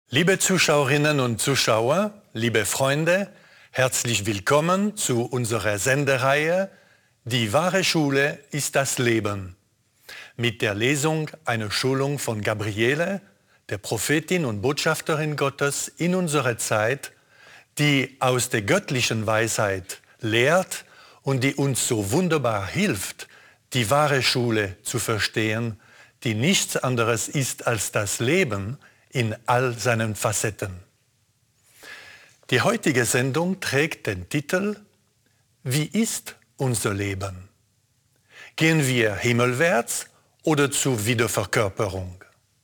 Liebe Zuschauerinnen und Zuschauer, liebe Freunde, herzlich willkommen zu unserer Sendereihe Die wahre Schule ist das Leben. Mit der Lesung einer Schulung von Gabriele, der Prophetin und Botschafterin Gottes in unserer Zeit, die aus der göttlichen Weisheit lehrt und die uns so wunderbar hilft, die wahre Schule zu verstehen, die nichts anderes ist als das Leben in all seinen Facetten. Die heutige Sendung trägt den Titel Wie ist unser Leben? Gehen wir himmelwärts oder zur Wiederverkörperung?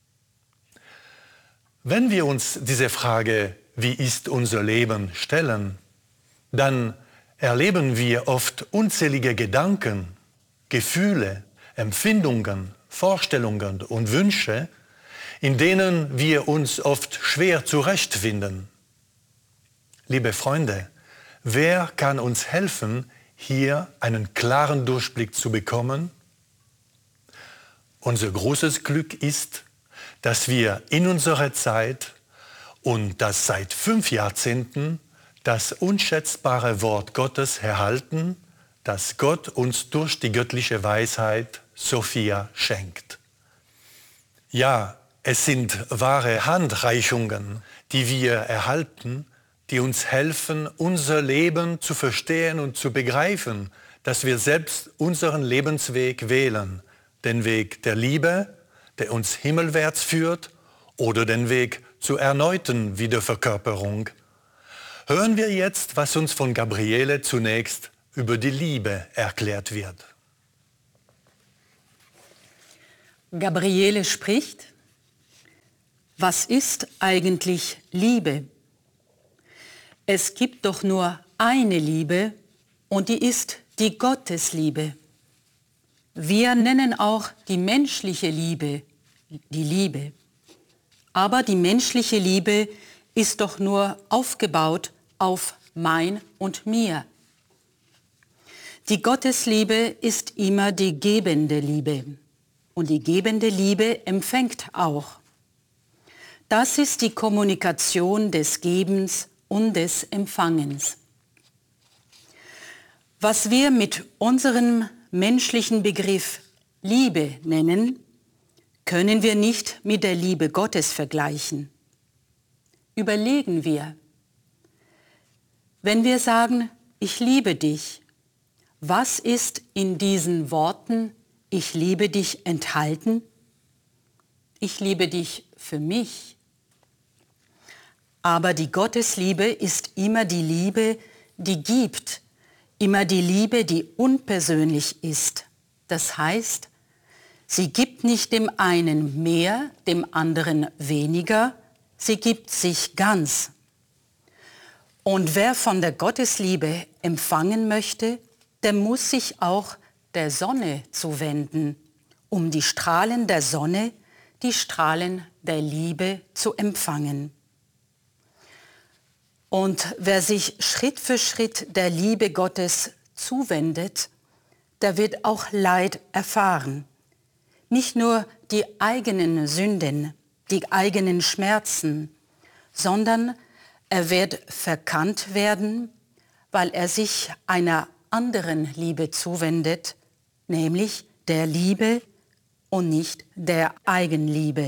Wenn wir uns diese Frage, wie ist unser Leben, stellen, dann erleben wir oft unzählige Gedanken, Gefühle, Empfindungen, Vorstellungen und Wünsche, in denen wir uns oft schwer zurechtfinden. Liebe Freunde, wer kann uns helfen, hier einen klaren Durchblick zu bekommen? Unser großes Glück ist, dass wir in unserer Zeit und das seit 5 Jahrzehnten das unschätzbare Wort Gottes erhalten, das Gott uns durch die göttliche Weisheit Sophia schenkt. Ja, es sind wahre Handreichungen, die wir erhalten, die uns helfen, unser Leben zu verstehen und zu begreifen, dass wir selbst unseren Lebensweg wählen, den Weg der Liebe, der uns himmelwärts führt, oder den Weg zur erneuten Wiederverkörperung. Hören wir jetzt, was uns von Gabriele zunächst über die Liebe erklärt wird. Gabriele spricht: Was ist eigentlich Liebe? Es gibt doch nur eine Liebe und die ist die Gottesliebe. Wir nennen auch die menschliche Liebe die Liebe. Aber die menschliche Liebe ist doch nur aufgebaut auf mein und mir. Die Gottesliebe ist immer die gebende Liebe und die gebende Liebe empfängt auch. Das ist die Kommunikation des Gebens und des Empfangens. Was wir mit unserem menschlichen Begriff Liebe nennen, können wir nicht mit der Liebe Gottes vergleichen. Überlegen wir, wenn wir sagen, ich liebe dich, was ist in diesen Worten, ich liebe dich, enthalten? Ich liebe dich für mich. Aber die Gottesliebe ist immer die Liebe, die gibt, immer die Liebe, die unpersönlich ist. Das heißt, sie gibt nicht dem einen mehr, dem anderen weniger, sie gibt sich ganz. Und wer von der Gottesliebe empfangen möchte, der muss sich auch der Sonne zuwenden, um die Strahlen der Sonne, die Strahlen der Liebe zu empfangen. Und wer sich Schritt für Schritt der Liebe Gottes zuwendet, der wird auch Leid erfahren. Nicht nur die eigenen Sünden, die eigenen Schmerzen, sondern er wird verkannt werden, weil er sich einer anderen Liebe zuwendet, nämlich der Liebe und nicht der Eigenliebe.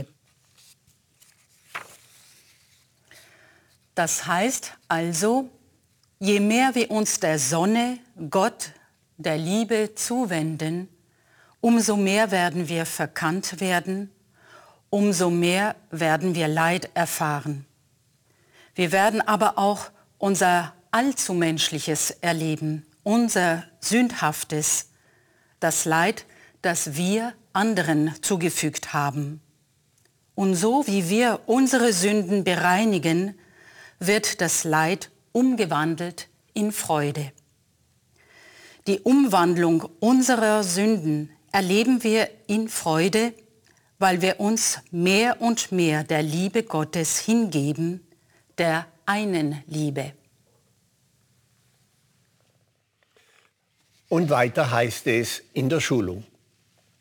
Das heißt also, je mehr wir uns der Sonne, Gott, der Liebe zuwenden, umso mehr werden wir verkannt werden, umso mehr werden wir Leid erfahren. Wir werden aber auch unser Allzumenschliches erleben, unser Sündhaftes, das Leid, das wir anderen zugefügt haben. Und so wie wir unsere Sünden bereinigen, wird das Leid umgewandelt in Freude. Die Umwandlung unserer Sünden erleben wir in Freude, weil wir uns mehr und mehr der Liebe Gottes hingeben, der einen Liebe. Und weiter heißt es in der Schulung: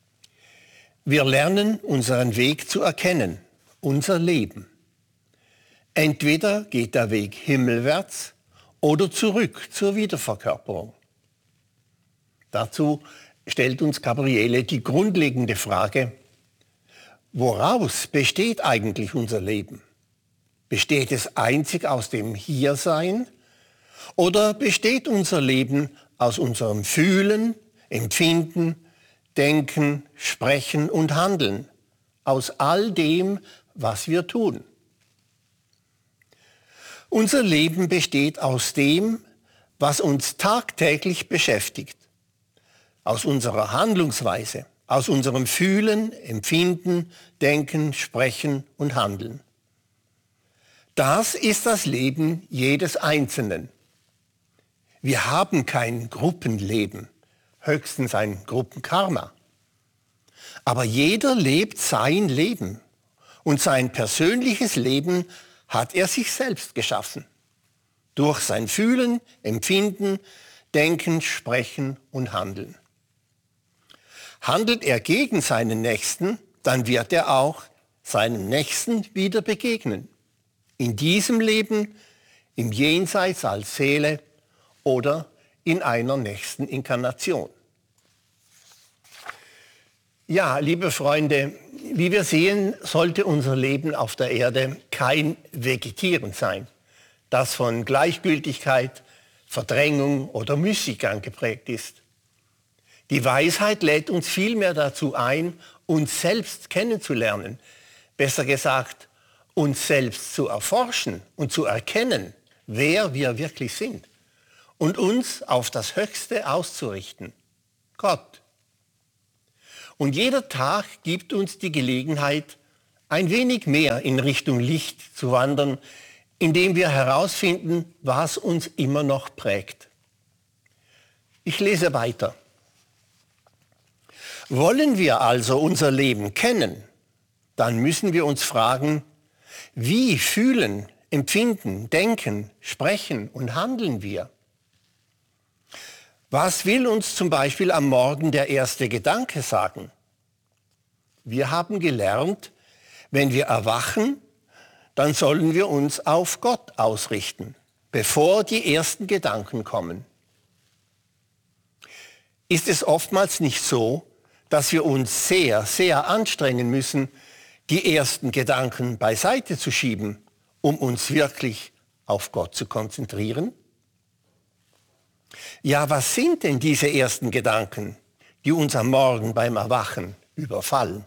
Wir lernen unseren Weg zu erkennen, unser Leben. Entweder geht der Weg himmelwärts oder zurück zur Wiederverkörperung. Dazu stellt uns Gabriele die grundlegende Frage: Woraus besteht eigentlich unser Leben? Besteht es einzig aus dem Hiersein oder besteht unser Leben aus unserem Fühlen, Empfinden, Denken, Sprechen und Handeln, aus all dem, was wir tun? Unser Leben besteht aus dem, was uns tagtäglich beschäftigt, aus unserer Handlungsweise, aus unserem Fühlen, Empfinden, Denken, Sprechen und Handeln. Das ist das Leben jedes Einzelnen. Wir haben kein Gruppenleben, höchstens ein Gruppenkarma. Aber jeder lebt sein Leben und sein persönliches Leben hat er sich selbst geschaffen. Durch sein Fühlen, Empfinden, Denken, Sprechen und Handeln. Handelt er gegen seinen Nächsten, dann wird er auch seinem Nächsten wieder begegnen. In diesem Leben, im Jenseits als Seele oder in einer nächsten Inkarnation. Ja, liebe Freunde, wie wir sehen, sollte unser Leben auf der Erde kein Vegetieren sein, das von Gleichgültigkeit, Verdrängung oder Müßiggang geprägt ist. Die Weisheit lädt uns vielmehr dazu ein, uns selbst kennenzulernen, besser gesagt, uns selbst zu erforschen und zu erkennen, wer wir wirklich sind und uns auf das Höchste auszurichten, Gott. Und jeder Tag gibt uns die Gelegenheit, ein wenig mehr in Richtung Licht zu wandern, indem wir herausfinden, was uns immer noch prägt. Ich lese weiter. Wollen wir also unser Leben kennen, dann müssen wir uns fragen, wie fühlen, empfinden, denken, sprechen und handeln wir? Was will uns zum Beispiel am Morgen der erste Gedanke sagen? Wir haben gelernt, wenn wir erwachen, dann sollen wir uns auf Gott ausrichten, bevor die ersten Gedanken kommen. Ist es oftmals nicht so, dass wir uns sehr, sehr anstrengen müssen, die ersten Gedanken beiseite zu schieben, um uns wirklich auf Gott zu konzentrieren? Ja, was sind denn diese ersten Gedanken, die uns am Morgen beim Erwachen überfallen?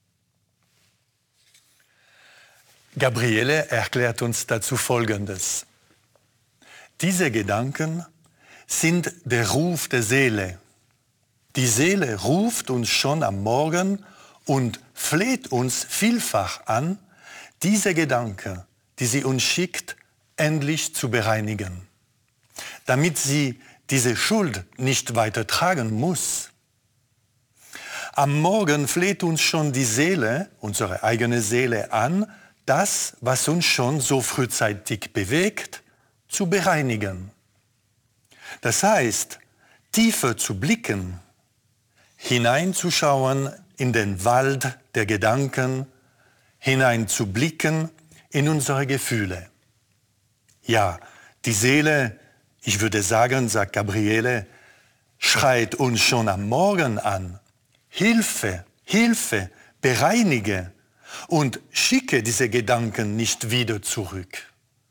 Gabriele erklärt uns dazu Folgendes. Diese Gedanken sind der Ruf der Seele. Die Seele ruft uns schon am Morgen und fleht uns vielfach an, diese Gedanken, die sie uns schickt, endlich zu bereinigen, damit sie diese Schuld nicht weiter tragen muss. Am Morgen fleht uns schon die Seele, unsere eigene Seele an, das, was uns schon so frühzeitig bewegt, zu bereinigen. Das heißt, tiefer zu blicken, hineinzuschauen in den Wald der Gedanken, hineinzublicken in unsere Gefühle. Ja, die Seele, ich würde sagen, sagt Gabriele, schreit uns schon am Morgen an. Hilfe, Hilfe, bereinige und schicke diese Gedanken nicht wieder zurück.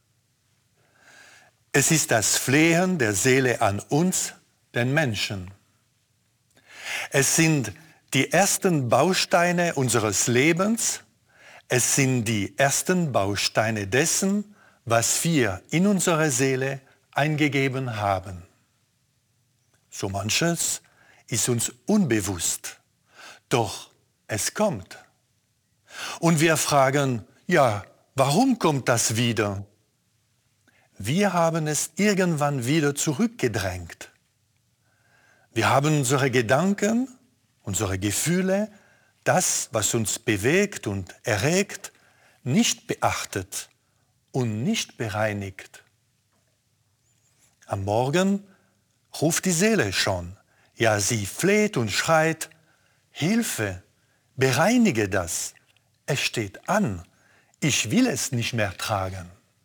Es ist das Flehen der Seele an uns, den Menschen. Es sind die ersten Bausteine unseres Lebens, es sind die ersten Bausteine dessen, was wir in unsere Seele eingegeben haben. So manches ist uns unbewusst, doch es kommt. Und wir fragen, ja, warum kommt das wieder? Wir haben es irgendwann wieder zurückgedrängt. Wir haben unsere Gedanken, unsere Gefühle, das, was uns bewegt und erregt, nicht beachtet und nicht bereinigt. Am Morgen ruft die Seele schon. Ja, sie fleht und schreit, Hilfe, bereinige das. Es steht an. Ich will es nicht mehr tragen.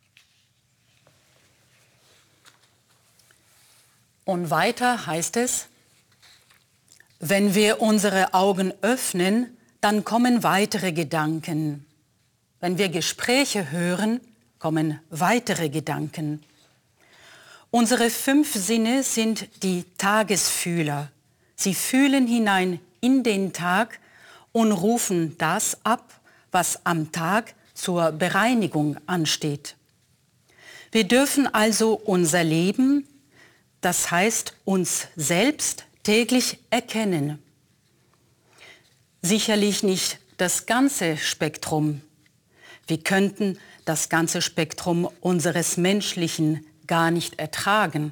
Und weiter heißt es, wenn wir unsere Augen öffnen, dann kommen weitere Gedanken. Wenn wir Gespräche hören, kommen weitere Gedanken. Unsere 5 Sinne sind die Tagesfühler. Sie fühlen hinein in den Tag und rufen das ab, was am Tag zur Bereinigung ansteht. Wir dürfen also unser Leben, das heißt uns selbst, täglich erkennen. Sicherlich nicht das ganze Spektrum. Wir könnten das ganze Spektrum unseres Menschlichen gar nicht ertragen.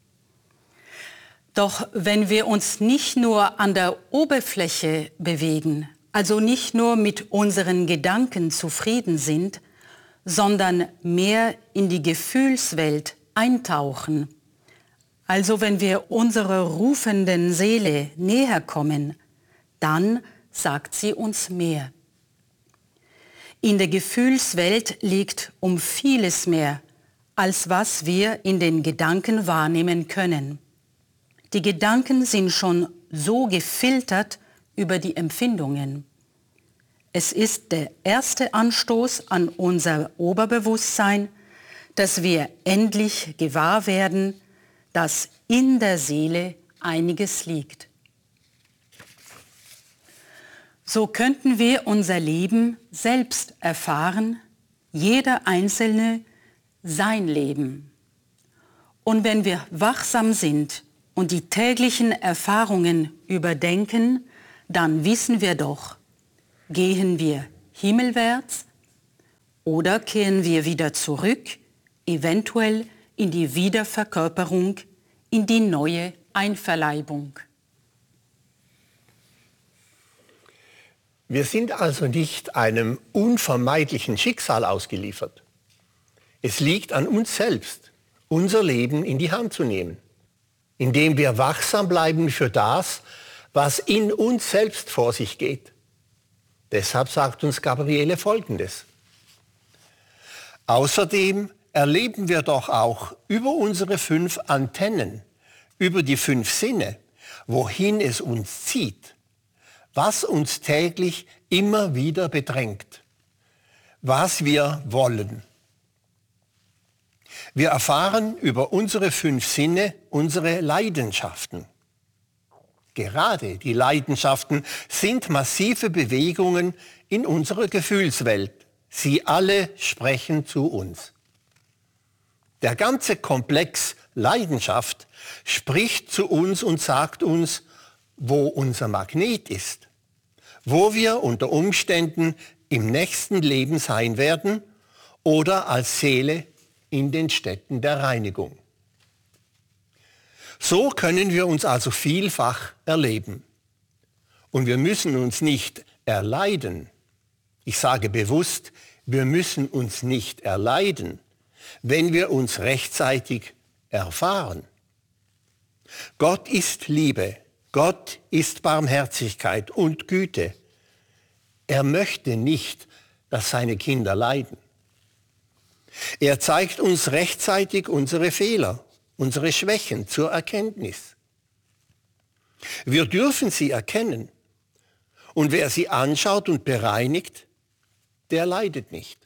Doch wenn wir uns nicht nur an der Oberfläche bewegen, also nicht nur mit unseren Gedanken zufrieden sind, sondern mehr in die Gefühlswelt eintauchen, also wenn wir unserer rufenden Seele näher kommen, dann sagt sie uns mehr. In der Gefühlswelt liegt um vieles mehr, als was wir in den Gedanken wahrnehmen können. Die Gedanken sind schon so gefiltert über die Empfindungen. Es ist der erste Anstoß an unser Oberbewusstsein, dass wir endlich gewahr werden, dass in der Seele einiges liegt. So könnten wir unser Leben selbst erfahren, jeder Einzelne sein Leben. Und wenn wir wachsam sind und die täglichen Erfahrungen überdenken, dann wissen wir doch, gehen wir himmelwärts oder kehren wir wieder zurück, eventuell in die Wiederverkörperung, in die neue Einverleibung. Wir sind also nicht einem unvermeidlichen Schicksal ausgeliefert. Es liegt an uns selbst, unser Leben in die Hand zu nehmen, indem wir wachsam bleiben für das, was in uns selbst vor sich geht. Deshalb sagt uns Gabriele Folgendes. Außerdem erleben wir doch auch über unsere 5 Antennen, über die 5 Sinne, wohin es uns zieht, was uns täglich immer wieder bedrängt, was wir wollen. Wir erfahren über unsere 5 Sinne unsere Leidenschaften. Gerade die Leidenschaften sind massive Bewegungen in unserer Gefühlswelt. Sie alle sprechen zu uns. Der ganze Komplex Leidenschaft spricht zu uns und sagt uns, wo unser Magnet ist, wo wir unter Umständen im nächsten Leben sein werden oder als Seele in den Städten der Reinigung. So können wir uns also vielfach erleben. Und wir müssen uns nicht erleiden. Ich sage bewusst, wir müssen uns nicht erleiden, wenn wir uns rechtzeitig erfahren. Gott ist Liebe, Gott ist Barmherzigkeit und Güte. Er möchte nicht, dass seine Kinder leiden. Er zeigt uns rechtzeitig unsere Fehler, unsere Schwächen zur Erkenntnis. Wir dürfen sie erkennen. Und wer sie anschaut und bereinigt, der leidet nicht.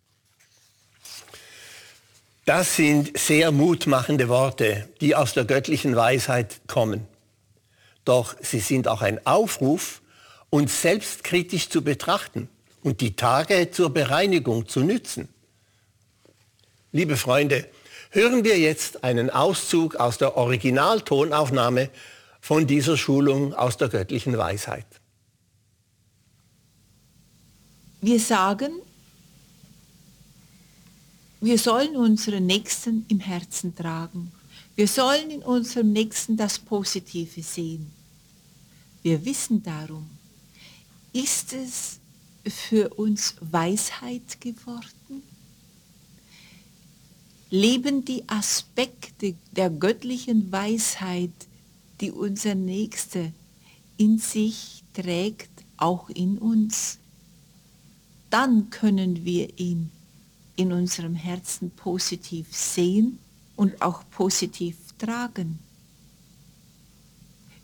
Das sind sehr mutmachende Worte, die aus der göttlichen Weisheit kommen. Doch sie sind auch ein Aufruf, uns selbstkritisch zu betrachten und die Tage zur Bereinigung zu nützen. Liebe Freunde, hören wir jetzt einen Auszug aus der Originaltonaufnahme von dieser Schulung aus der göttlichen Weisheit. Wir sagen, wir sollen unseren Nächsten im Herzen tragen. Wir sollen in unserem Nächsten das Positive sehen. Wir wissen darum, ist es für uns Weisheit geworden? Leben die Aspekte der göttlichen Weisheit, die unser Nächster in sich trägt, auch in uns? Dann können wir ihn in unserem Herzen positiv sehen und auch positiv tragen.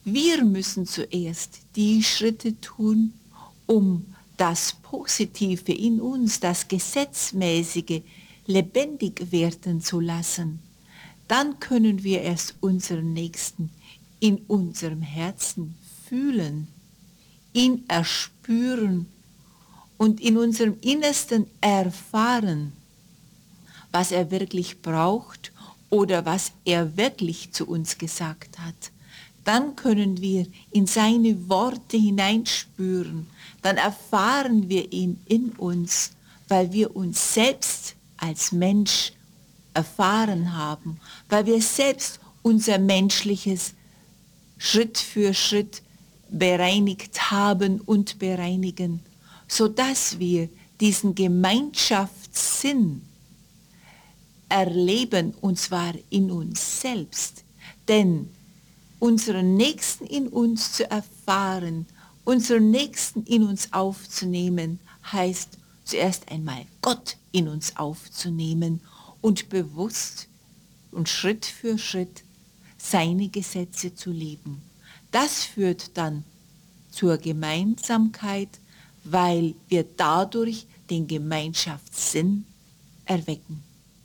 Wir müssen zuerst die Schritte tun, um das Positive in uns, das Gesetzmäßige, lebendig werden zu lassen. Dann können wir erst unseren Nächsten in unserem Herzen fühlen, ihn erspüren und in unserem Innersten erfahren, was er wirklich braucht oder was er wirklich zu uns gesagt hat. Dann können wir in seine Worte hineinspüren, dann erfahren wir ihn in uns, weil wir uns selbst als Mensch erfahren haben, weil wir selbst unser Menschliches Schritt für Schritt bereinigt haben und bereinigen, sodass wir diesen Gemeinschaftssinn erleben, und zwar in uns selbst. Denn unseren Nächsten in uns zu erfahren, unseren Nächsten in uns aufzunehmen, heißt zuerst einmal Gott in uns aufzunehmen und bewusst und Schritt für Schritt seine Gesetze zu leben. Das führt dann zur Gemeinsamkeit, weil wir dadurch den Gemeinschaftssinn erwecken.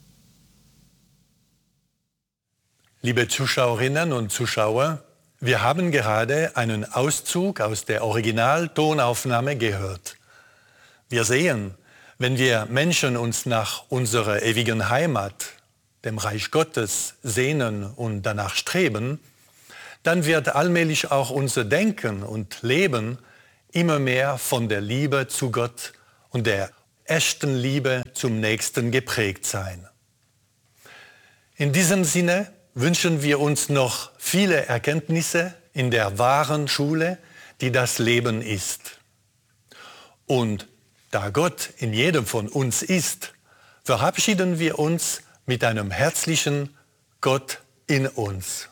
Liebe Zuschauerinnen und Zuschauer, wir haben gerade einen Auszug aus der Originaltonaufnahme gehört. Wir sehen, wenn wir Menschen uns nach unserer ewigen Heimat, dem Reich Gottes, sehnen und danach streben, dann wird allmählich auch unser Denken und Leben immer mehr von der Liebe zu Gott und der echten Liebe zum Nächsten geprägt sein. In diesem Sinne wünschen wir uns noch viele Erkenntnisse in der wahren Schule, die das Leben ist. Und da Gott in jedem von uns ist, verabschieden wir uns mit einem herzlichen Gott in uns.